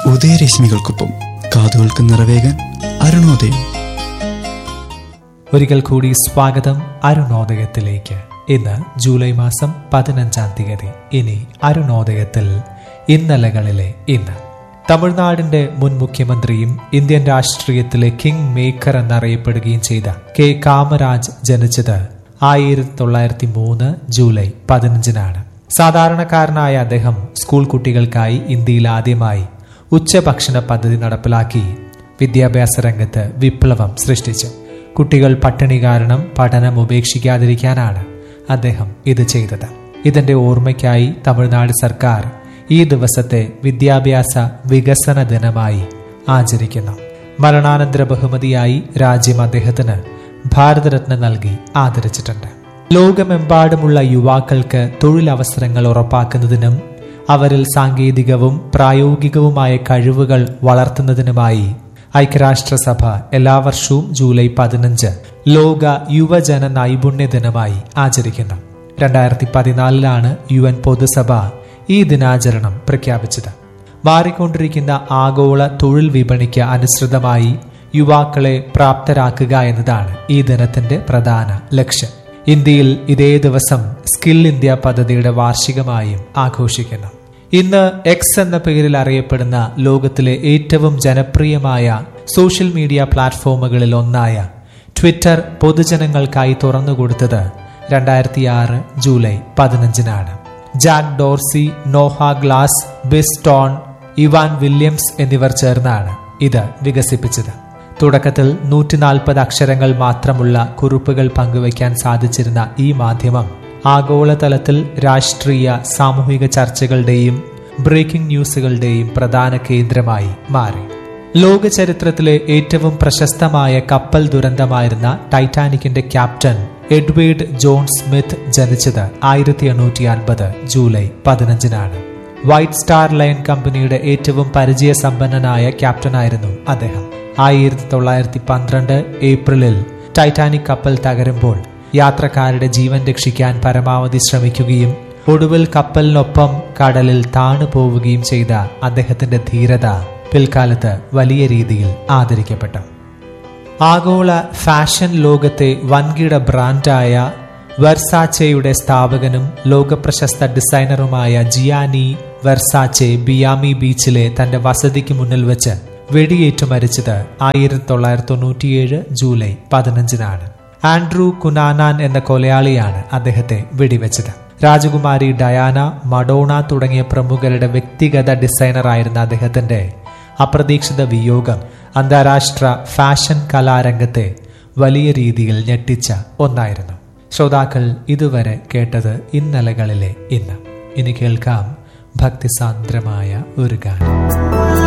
ഉദയരശ്മികൾക്കൊപ്പം കാതുകൾക്ക് നിറവേകാൻ അരുണോദയം. ഒരിക്കൽ കൂടി സ്വാഗതം അരുണോദയത്തിലേക്ക്. ഇന്ന് ജൂലൈ മാസം 15-ാം തീയതി. ഇനി അരുണോദയത്തിൽ ഇന്നലകളിലെ ഇന്ന്. തമിഴ്നാടിന്റെ മുൻ മുഖ്യമന്ത്രിയും ഇന്ത്യൻ രാഷ്ട്രീയത്തിലെ കിങ് മേക്കർ എന്നറിയപ്പെടുകയും ചെയ്ത കെ കാമരാജ് ജനിച്ചത് 1903 ജൂലൈ 15-നാണ്. സാധാരണക്കാരനായ അദ്ദേഹം സ്കൂൾ കുട്ടികൾക്കായി ഇന്ത്യയിൽ ആദ്യമായി ഉച്ചഭക്ഷണ പദ്ധതി നടപ്പിലാക്കി വിദ്യാഭ്യാസ രംഗത്ത് വിപ്ലവം സൃഷ്ടിച്ചു. കുട്ടികൾ പട്ടിണി കാരണം പഠനം ഉപേക്ഷിക്കാതിരിക്കാനാണ് അദ്ദേഹം ഇത് ചെയ്തത്. ഇതിന്റെ ഓർമ്മയ്ക്കായി തമിഴ്നാട് സർക്കാർ ഈ ദിവസത്തെ വിദ്യാഭ്യാസ വികസന ദിനമായി ആചരിക്കുന്നു. മരണാനന്തര ബഹുമതിയായി രാജ്യം അദ്ദേഹത്തിന് ഭാരതരത്ന നൽകി ആദരിച്ചിട്ടുണ്ട്. ലോകമെമ്പാടുമുള്ള യുവാക്കൾക്ക് തൊഴിലവസരങ്ങൾ ഉറപ്പാക്കുന്നതിനും അവരിൽ സാങ്കേതികവും പ്രായോഗികവുമായ കഴിവുകൾ വളർത്തുന്നതിനുമായി ഐക്യരാഷ്ട്രസഭ എല്ലാ വർഷവും ജൂലൈ 15 ലോക യുവജന നൈപുണ്യ ദിനമായി ആചരിക്കുന്നു. 2014 UN പൊതുസഭ ഈ ദിനാചരണം പ്രഖ്യാപിച്ചത്. മാറിക്കൊണ്ടിരിക്കുന്ന ആഗോള തൊഴിൽ വിപണിക്ക് അനുസൃതമായി യുവാക്കളെ പ്രാപ്തരാക്കുക എന്നതാണ് ഈ ദിനത്തിന്റെ പ്രധാന ലക്ഷ്യം. ഇന്ത്യയിൽ ഇതേ ദിവസം സ്കിൽ ഇന്ത്യ പദ്ധതിയുടെ വാർഷികമായും ആഘോഷിക്കുന്നു. ഇന്ന് എക്സ് എന്ന പേരിൽ അറിയപ്പെടുന്ന ലോകത്തിലെ ഏറ്റവും ജനപ്രിയമായ സോഷ്യൽ മീഡിയ പ്ലാറ്റ്ഫോമുകളിൽ ഒന്നായ Twitter പൊതുജനങ്ങൾക്കായി തുറന്നുകൊടുത്തത് 2006 July 15-നാണ്. Jack Dorsey, Noah glass, ബിസ്റ്റോൺ, Ivan Williams എന്നിവർ ചേർന്നാണ് ഇത് വികസിപ്പിച്ചത്. തുടക്കത്തിൽ 140 അക്ഷരങ്ങൾ മാത്രമുള്ള കുറിപ്പുകൾ പങ്കുവയ്ക്കാൻ സാധിച്ചിരുന്ന ഈ മാധ്യമം ആഗോളതലത്തിൽ രാഷ്ട്രീയ സാമൂഹിക ചർച്ചകളുടെയും ബ്രേക്കിംഗ് ന്യൂസുകളുടെയും പ്രധാന കേന്ദ്രമായി മാറി. ലോക ചരിത്രത്തിലെ ഏറ്റവും പ്രശസ്തമായ കപ്പൽ ദുരന്തമായിരുന്ന ടൈറ്റാനിക്കിന്റെ ക്യാപ്റ്റൻ എഡ്വേർഡ് ജോൺ സ്മിത്ത് ജനിച്ചത് 1850 ജൂലൈ 15-നാണ്. വൈറ്റ് സ്റ്റാർ ലൈൻ കമ്പനിയുടെ ഏറ്റവും പരിചയസമ്പന്നനായ ക്യാപ്റ്റനായിരുന്നു അദ്ദേഹം. 1912 ഏപ്രിലിൽ ടൈറ്റാനിക് കപ്പൽ തകരുമ്പോൾ യാത്രക്കാരുടെ ജീവൻ രക്ഷിക്കാൻ പരമാവധി ശ്രമിക്കുകയും ഒടുവിൽ കപ്പലിനൊപ്പം കടലിൽ താണു പോവുകയും ചെയ്ത അദ്ദേഹത്തിന്റെ ധീരത പിൽക്കാലത്ത് വലിയ രീതിയിൽ ആദരിക്കപ്പെട്ടു. ആഗോള ഫാഷൻ ലോകത്തെ വൻകിട ബ്രാൻഡായ വെർസാച്ചെയുടെ സ്ഥാപകനും ലോകപ്രശസ്ത ഡിസൈനറുമായ ജിയാനി വെർസാച്ചെ മിയാമി ബീച്ചിലെ തന്റെ വസതിക്ക് മുന്നിൽ വെച്ച് വെടിയേറ്റു മരിച്ചത് 1997 ജൂലൈ 15-നാണ്. ആൻഡ്രൂ കുനാനാൻ എന്ന കൊലയാളിയാണ് അദ്ദേഹത്തെ വെടിവെച്ചത്. രാജകുമാരി ഡയാന, മഡോണ തുടങ്ങിയ പ്രമുഖരുടെ വ്യക്തിഗത ഡിസൈനറായിരുന്ന അദ്ദേഹത്തിന്റെ അപ്രതീക്ഷിത വിയോഗം അന്താരാഷ്ട്ര ഫാഷൻ കലാരംഗത്തെ വലിയ രീതിയിൽ ഞെട്ടിച്ച ഒന്നായിരുന്നു. ശ്രോതാക്കൾ ഇതുവരെ കേട്ടത് ഇന്നലകളിലെ ഇന്ന്. ഇനി കേൾക്കാം ഭക്തിസാന്ദ്രമായ ഒരു ഗാനം.